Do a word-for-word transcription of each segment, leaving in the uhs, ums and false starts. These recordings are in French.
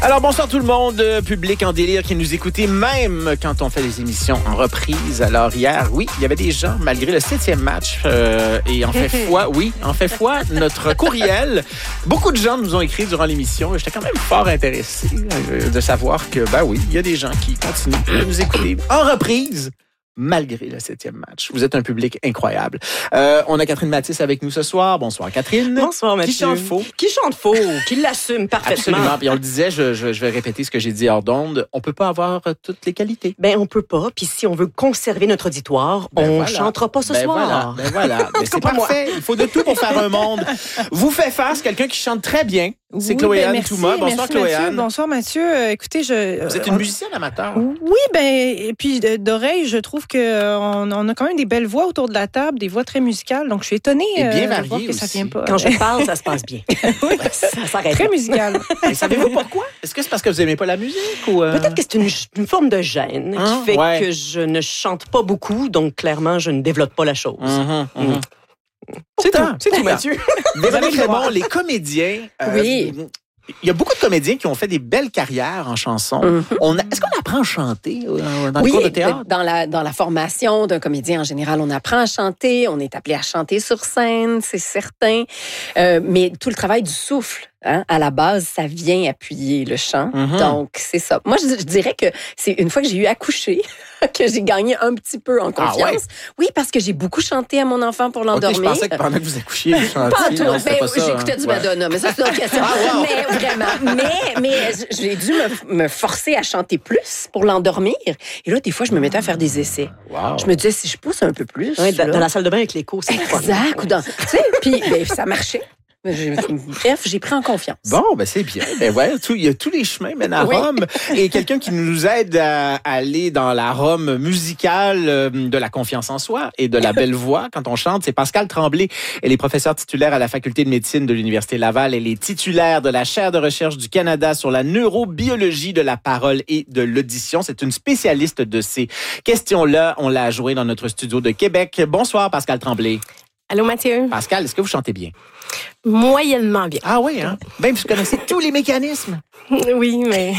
Alors, bonsoir tout le monde, euh, public en délire qui nous écoutez, même quand on fait les émissions en reprise. Alors, hier, oui, il y avait des gens, malgré le septième match, euh, et en fait foi, oui, en fait foi, notre courriel. Beaucoup de gens nous ont écrit durant l'émission et j'étais quand même fort intéressé euh, de savoir que, ben oui, il y a des gens qui continuent de nous écouter en reprise. Malgré le septième match. Vous êtes un public incroyable. Euh, on a Catherine Mathis avec nous ce soir. Bonsoir, Catherine. Bonsoir, Mathieu. Qui chante faux. Qui chante faux, qui l'assume parfaitement. Absolument. Puis on le disait, je, je, je vais répéter ce que j'ai dit hors d'onde. On peut pas avoir euh, toutes les qualités. Ben, on peut pas. Puis si on veut conserver notre auditoire, Ben on voilà. chantera pas ce ben soir. Voilà. Ben voilà. Mais c'est parfait. Il faut de tout pour faire un monde. Vous fait face quelqu'un qui chante très bien. C'est oui, Chloé-Anne ben Touma. Bonsoir, Chloé-Anne. Bonsoir, Mathieu. Euh, écoutez, je... Vous êtes une musicienne amateur. Oui, ben et puis d'oreille, je trouve que euh, on, on a quand même des belles voix autour de la table, des voix très musicales. Donc, je suis étonnée Et bien euh, de variées voir que aussi. ça vient pas. Quand je parle, ça se passe bien. Oui, ça s'arrête. très musicale. Et savez-vous pourquoi? Est-ce que c'est parce que vous aimez pas la musique ou euh... Peut-être que c'est une, une forme de gêne Hein? qui fait Ouais. que je ne chante pas beaucoup, donc clairement, je ne développe pas la chose. Mm-hmm, mm-hmm. C'est tout, Pourtant, c'est tout, pourtant. Mathieu. Véronique Raymond, les comédiens. euh, Oui. Il y a beaucoup de comédiens qui ont fait des belles carrières en chanson. Mm-hmm. On a- Est-ce qu'on apprend à chanter euh, dans Oui, les cours de théâtre? dans la, dans la formation d'un comédien en général, on apprend à chanter, on est appelé à chanter sur scène, c'est certain. Euh, mais tout le travail du souffle, hein, à la base, ça vient appuyer le chant. Mhm. Donc, c'est ça. Moi, je, je dirais que c'est une fois que j'ai eu accouché que j'ai gagné un petit peu en Ah confiance. ouais? Oui, parce que j'ai beaucoup chanté à mon enfant pour Ok, l'endormir. je pensais que pendant que vous accouchiez, vous chantiez. Pas en tout. Non, c'était Ben, pas ça, j'écoutais hein. du Ouais. Madonna, mais ça, c'est une autre question. Ah, wow. Mais vraiment, mais, mais j'ai dû me, me forcer à chanter plus pour l'endormir. Et là, des fois, je me mettais à faire des essais. Wow. Je me disais, si je pousse un peu plus. Ouais, dans, là, dans la salle de bain avec l'écho, c'est quoi? exact. Ou dans, tu sais, puis ben, ça marchait. J'ai- Bref, j'ai pris en confiance. Bon, ben c'est bien. Ben ouais, tout- il y a tous les chemins mènent à Oui. Rome. Et quelqu'un qui nous aide à aller dans la Rome musicale euh, de la confiance en soi et de la belle voix quand on chante, c'est Pascale Tremblay. Elle est professeure titulaire à la Faculté de médecine de l'Université Laval. Elle est titulaire de la chaire de recherche du Canada sur la neurobiologie de la parole et de l'audition. C'est une spécialiste de ces questions-là. On l'a joué dans notre studio de Québec. Bonsoir, Pascale Tremblay. Allô, Mathieu? Pascal, est-ce que vous chantez bien? Moyennement bien. Ah oui, hein? Même vous connaissez tous les mécanismes. Oui, mais...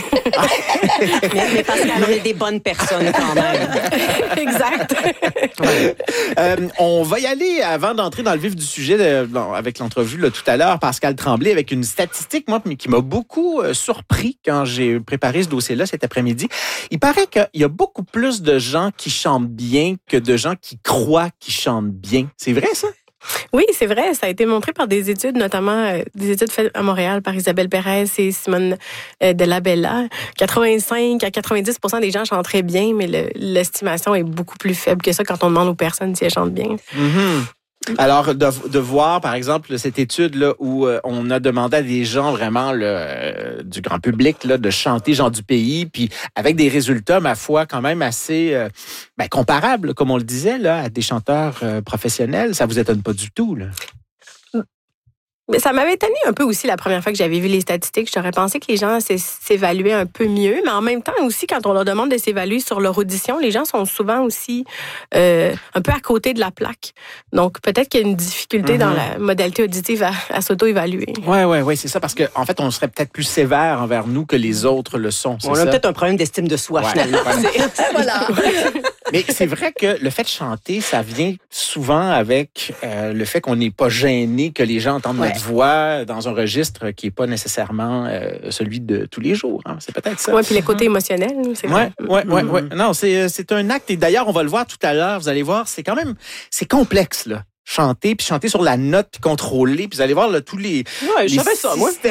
mais, mais Pascal, on est des bonnes personnes quand même. exact. Euh, on va y aller avant d'entrer dans le vif du sujet de- bon, avec l'entrevue là, tout à l'heure, Pascal Tremblay, avec une statistique, moi, qui m'a beaucoup euh, surpris quand j'ai préparé ce dossier-là cet après-midi. Il paraît qu'il y a beaucoup plus de gens qui chantent bien que de gens qui croient qu'ils chantent bien. C'est vrai, ça? Oui, c'est vrai. Ça a été montré par des études, notamment euh, des études faites à Montréal par Isabelle Pérez et Simone euh, de la Bella. quatre-vingt-cinq à quatre-vingt-dix pour cent des gens chantent très bien, mais le- l'estimation est beaucoup plus faible que ça quand on demande aux personnes si elles chantent bien. Mm-hmm. Alors, de, de voir, par exemple, cette étude-là où euh, on a demandé à des gens vraiment là, euh, du grand public là, de chanter Jean du pays, puis avec des résultats, ma foi, quand même assez euh, ben, comparables, comme on le disait, là, à des chanteurs euh, professionnels, ça vous étonne pas du tout, là? Mais ça m'avait étonné un peu aussi la première fois que j'avais vu les statistiques. J'aurais pensé que les gens s'é- s'évaluaient un peu mieux, mais en même temps aussi, quand on leur demande de s'évaluer sur leur audition, les gens sont souvent aussi euh, un peu à côté de la plaque. Donc, peut-être qu'il y a une difficulté Mm-hmm. dans la modalité auditive à, à s'auto-évaluer. Oui, oui, oui, c'est ça, parce qu'en en fait, on serait peut-être plus sévère envers nous que les autres le sont, c'est On ça? a peut-être un problème d'estime de soi, Ouais. finalement. Voilà. Mais c'est vrai que le fait de chanter, ça vient souvent avec euh, le fait qu'on n'est pas gêné, que les gens entendent Ouais. notre voix dans un registre qui n'est pas nécessairement euh, celui de tous les jours. Hein. C'est peut-être ça. Oui, puis le côté émotionnel, c'est Ouais, vrai. ouais, ouais, ouais. Non, c'est c'est un acte. Et d'ailleurs, on va le voir tout à l'heure. Vous allez voir, c'est quand même c'est complexe là. Chanter, puis chanter sur la note, puis contrôler, puis vous allez voir là, tous les, Ouais, je les savais ça, moi. systèmes